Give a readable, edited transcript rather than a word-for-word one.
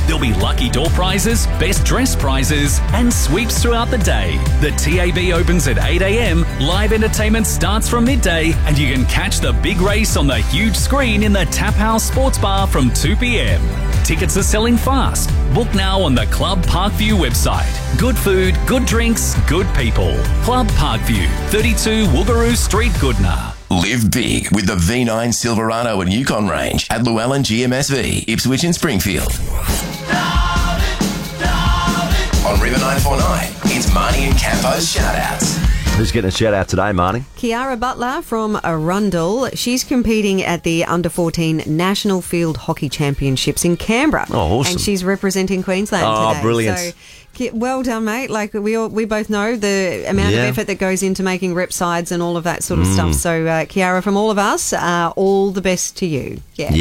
There'll be lucky door prizes, best dress prizes, and sweeps throughout the day. The TAB opens at 8 a.m, live entertainment starts from midday, and you can catch the big race on the huge screen in the Tap House Sports Bar from 2 p.m. Tickets are selling fast. Book now on the Club Parkview website. Good food, good drinks, good people. Club Parkview, 32 Woogaroo Street, Goodna. Live big with the V9 Silverado and Yukon range at Llewellyn GMSV, Ipswich and Springfield. On River 949, it's Marnie and Campo's shout-outs. Who's getting a shout-out today, Marnie? Kiara Butler from Arundel. She's competing at the Under-14 National Field Hockey Championships in Canberra. Oh, awesome. And she's representing Queensland today. Oh, brilliant. So, well done, mate. Like, we both know the amount of effort that goes into making rep sides and all of that sort of stuff. So, Kiara, from all of us, all the best to you. Yeah.